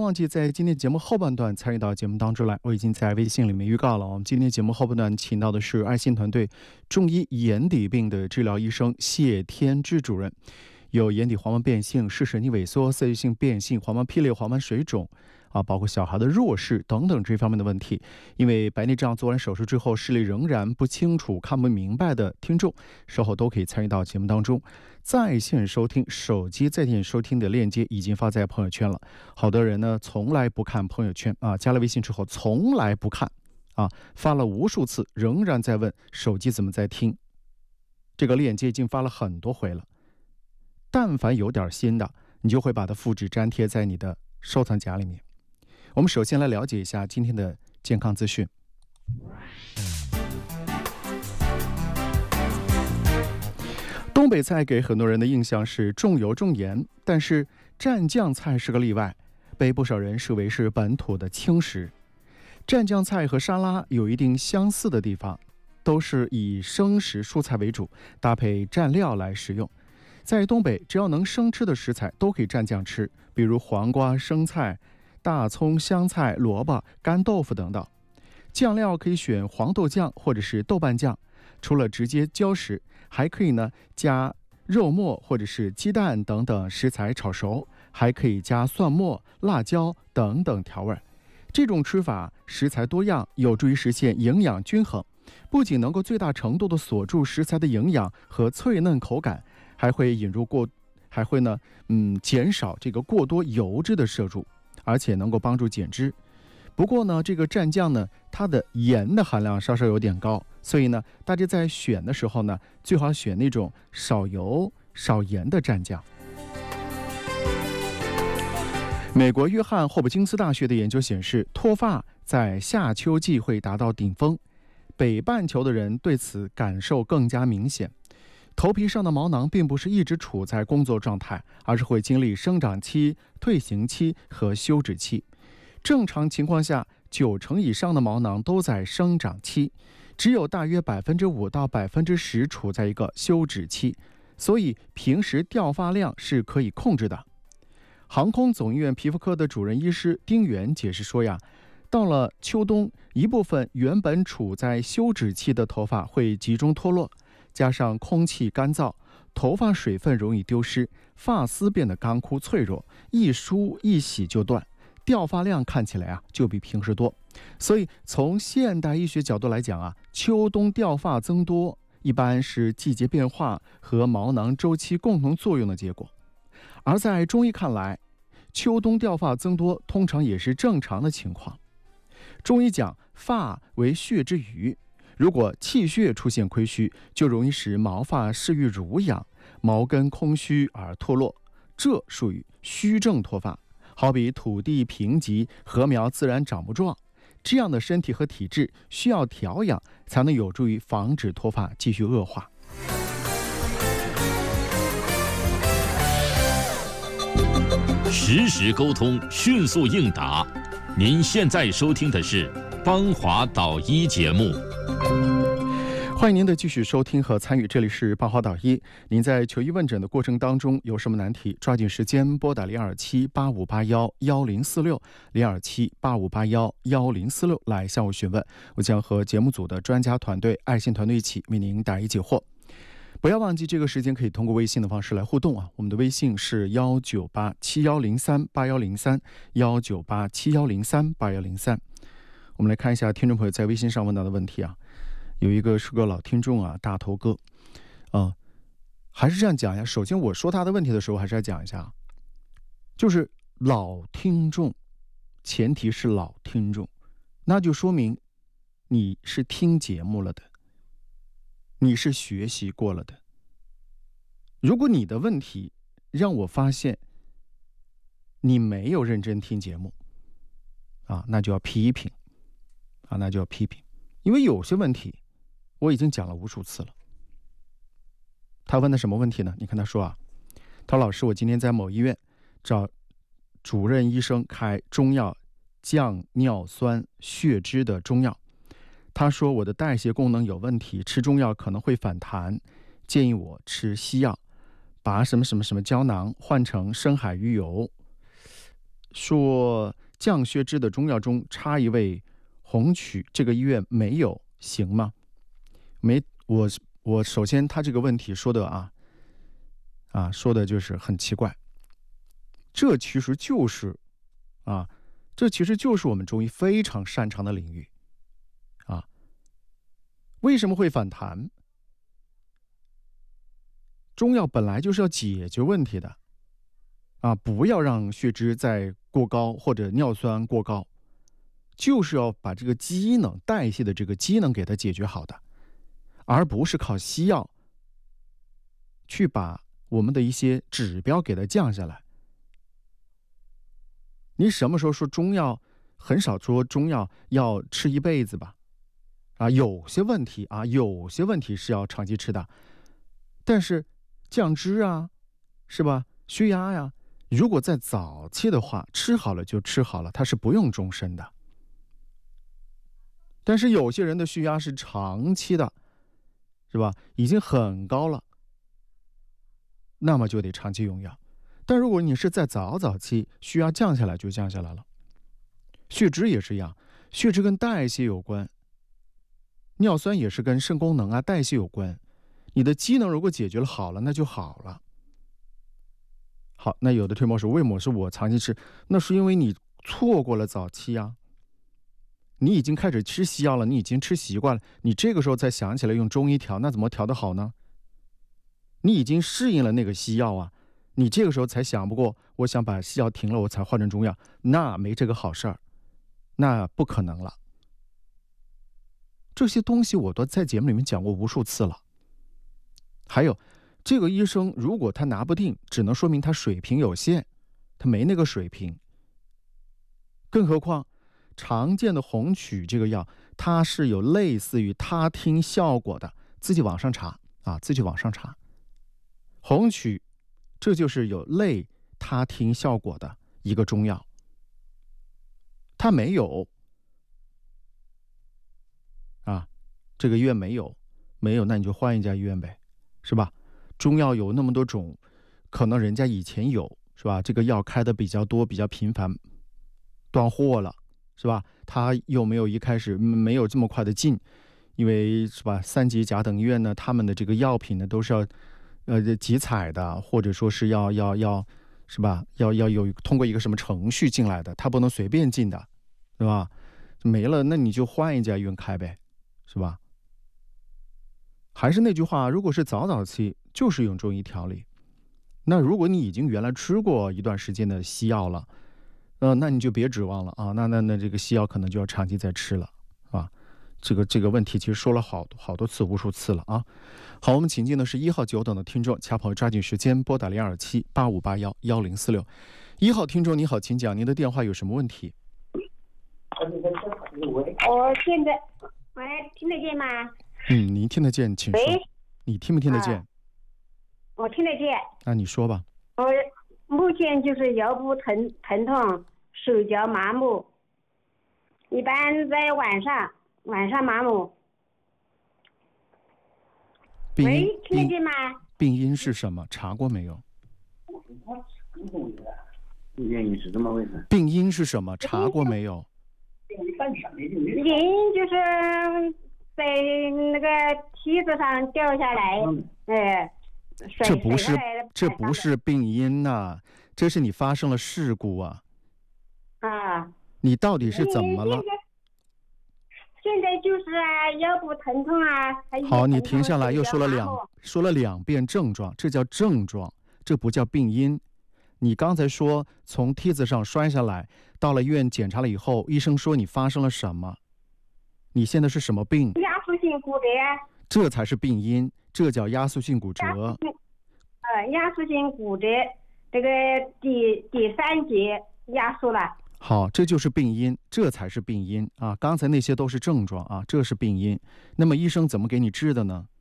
忘记在今天节目后半段参与到节目当中来。我已经在微信里面预告了，我们今天节目后半段请到的是爱心团队中医眼底病的治疗医生谢天之主任。有眼底黄斑变性、视神经萎缩、色觉性变性、黄斑劈裂、黄斑水肿包括小孩的弱视等等这方面的问题。因为白内障做完手术之后视力仍然不清楚、看不明白的听众，稍后都可以参与到节目当中。在线收听、手机在线收听的链接已经发在朋友圈了。好多人呢从来不看朋友圈加了微信之后从来不看发了无数次，仍然在问手机怎么在听。这个链接已经发了很多回了。但凡有点新的，你就会把它复制粘贴在你的收藏夹里面。我们首先来了解一下今天的健康资讯。东北菜给很多人的印象是重油重盐，但是蘸酱菜是个例外，被不少人视为是本土的轻食。蘸酱菜和沙拉有一定相似的地方，都是以生食蔬菜为主，搭配蘸料来食用。在东北，只要能生吃的食材都可以蘸酱吃，比如黄瓜、生菜、大葱、香菜、萝卜、干豆腐等等。酱料可以选黄豆酱或者是豆瓣酱，除了直接浇食，还可以加肉末或者是鸡蛋等等食材炒熟，还可以加蒜末、辣椒等等调味。这种吃法食材多样，有助于实现营养均衡，不仅能够最大程度地锁住食材的营养和脆嫩口感，还会减少这个过多油脂的摄入，而且能够帮助减脂。不过呢，这个蘸酱呢，它的盐的含量稍稍有点高，所以呢，大家在选的时候呢，最好选那种少油少盐的蘸酱。美国约翰霍普金斯大学的研究显示，脱发在夏秋季会达到顶峰，北半球的人对此感受更加明显。头皮上的毛囊并不是一直处在工作状态，而是会经历生长期、退行期和休止期。正常情况下，90%以上的毛囊都在生长期，只有大约5%到10%处在一个休止期，所以平时掉发量是可以控制的。航空总医院皮肤科的主任医师丁元解释说到了秋冬，一部分原本处在休止期的头发会集中脱落，加上空气干燥，头发水分容易丢失，发丝变得干枯脆弱，一梳一洗就断，掉发量看起来就比平时多。所以从现代医学角度来讲秋冬掉发增多一般是季节变化和毛囊周期共同作用的结果。而在中医看来，秋冬掉发增多通常也是正常的情况。中医讲发为血之余，如果气血出现亏虚，就容易使毛发失于濡养，毛根空虚而脱落，这属于虚症脱发。好比土地贫瘠，禾苗自然长不壮，这样的身体和体质需要调养，才能有助于防止脱发继续恶化。 实时沟通，迅速应答。您现在收听的是邦华导医节目。 欢迎您的继续收听和参与，这里是邦华导医。您在求医问诊的过程当中有什么难题，抓紧时间拨打027-8581-1046，027-8581-1046来向我询问，我将和节目组的专家团队、爱心团队一起为您答疑解惑。不要忘记这个时间可以通过微信的方式来互动我们的微信是19871038103，19871038103。我们来看一下听众朋友在微信上问到的问题有一个是个老听众大头哥还是这样讲一下。首先我说他的问题的时候还是要讲一下，就是老听众，前提是老听众，那就说明你是听节目了的，你是学习过了的。如果你的问题让我发现你没有认真听节目那就要批评因为有些问题我已经讲了无数次了。他问的什么问题呢？你看他说他说老师，我今天在某医院找主任医生开中药降尿酸血脂的中药，他说我的代谢功能有问题，吃中药可能会反弹，建议我吃西药，把什么什么什么胶囊换成深海鱼油。 说降血脂的中药中插一味红曲，这个医院没有行吗？没，我首先他这个问题说的说的就是很奇怪，这其实就是我们中医非常擅长的领域啊。为什么会反弹？中药本来就是要解决问题的不要让血脂再过高或者尿酸过高，就是要把这个机能代谢的这个机能给它解决好的，而不是靠西药去把我们的一些指标给它降下来。你什么时候说中药？很少说中药要吃一辈子吧？有些问题是要长期吃的，但是降脂是吧？血压呀，如果在早期的话，吃好了就吃好了，它是不用终身的。但是有些人的血压是长期的，是吧？已经很高了，那么就得长期用药。但如果你是在早期，血压降下来就降下来了。血脂也是一样，血脂跟代谢有关，尿酸也是跟肾功能代谢有关。你的机能如果解决了好了，那就好了。好，那有的推磨说，为什么是我长期吃？那是因为你错过了早期你已经开始吃西药了，你已经吃习惯了，你这个时候才想起来用中医调，那怎么调得好呢？你已经适应了那个西药你这个时候才想不过，我想把西药停了，我才换成中药，那没这个好事儿，那不可能了。这些东西我都在节目里面讲过无数次了。还有，这个医生如果他拿不定，只能说明他水平有限，他没那个水平。更何况常见的红曲这个药，它是有类似于他听效果的，自己网上查。红曲这就是有类他听效果的一个中药，它没有这个医院没有，那你就换一家医院呗，是吧？中药有那么多种，可能人家以前有，是吧？这个药开的比较多，比较频繁，断货了，是吧？他又没有一开始没有这么快的进，因为是吧，3级甲等医院呢，他们的这个药品呢都是要集采的，或者说是要是吧？要有通过一个什么程序进来的，他不能随便进的，是吧？没了，那你就换一家医院开呗，是吧？还是那句话，如果是早期，就是用中医调理。那如果你已经原来吃过一段时间的西药了，那你就别指望了那这个西药可能就要长期再吃了这个问题其实说了好多次，无数次了好，我们请进的是1号9等的听众，掐朋友抓紧时间拨打022785811046。1号听众你好，请讲，您的电话有什么问题？ 我现在喂，听得见吗？ 您听得见，请说。你听不听得见？ 我听得见。 那你说吧。 我目前就是腰部疼痛，手脚麻木，一般在晚上麻木。喂，听得见吗？ 病因是什么？查过没有？病因是什么？查过没有？ 原因就是在那个梯子上掉下来， 这不是病因这是你发生了事故你到底是怎么了？ 现在就是腰部疼痛好，你停下来，又说了2遍症状，这叫症状，这不叫病因。你刚才说从梯子上摔下来，到了医院检查了以后，医生说你发生了什么？你现在是什么病？ 压缩性骨折。 这才是病因，这叫压缩性骨折。 压缩性骨折，这个第3节压缩了。 好，这就是病因，这才是病因刚才那些都是症状这是病因。那么医生怎么给你治的呢？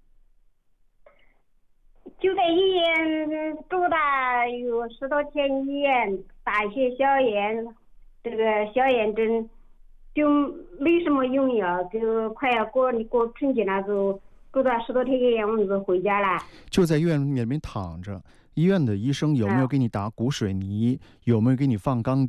就在医院住了有10多天，医院打一些消炎，这个消炎针就没什么用药，就快要过春节了，就住了10多天医院，我们就回家了。 就在医院里面躺着，医院的医生有没有给你打骨水泥？有没有给你放钢